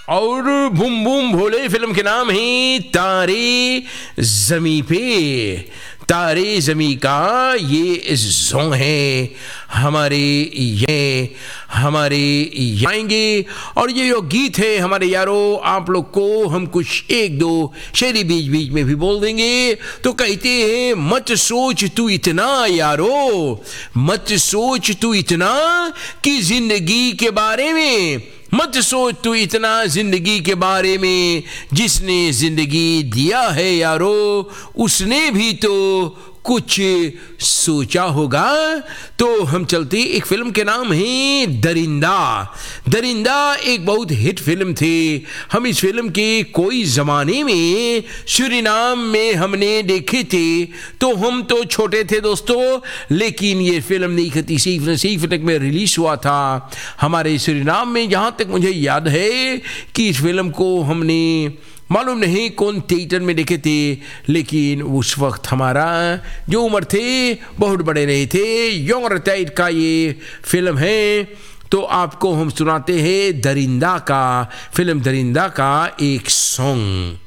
और boom boom भोले film के नाम है तारे ज़मीं पे। तारे ज़मीं का ये सॉन्ग है हमारे आएंगे। और ये जो गीत है हमारे यारों, आप लोग को हम कुछ एक दो शेरी बीच बीच में भी बोल देंगे। तो कहते हैं मत सोच तू इतना यारो, मत सोच तू इतना कि जिंदगी के बारे में, मत सोच तू इतना जिंदगी के बारे में, जिसने जिंदगी दिया है यारो उसने भी तो कुछ सोचा होगा। तो हम चलते, एक फिल्म के नाम है दरिंदा। दरिंदा एक बहुत हिट फिल्म थी। हम इस फिल्म के कोई ज़माने में सूरीनाम में हमने देखे थे, तो हम तो छोटे थे दोस्तों, लेकिन ये फिल्म 1990 में रिलीज हुआ था हमारे सूरीनाम में। जहाँ तक मुझे याद है कि इस फिल्म को हमने मालूम नहीं कौन थिएटर में देखे थे, लेकिन उस वक्त हमारा जो उम्र थे बहुत बड़े नहीं थे। यंग रटाइट का ये फिल्म है। तो आपको हम सुनाते हैं दरिंदा का, फिल्म दरिंदा का एक सॉन्ग।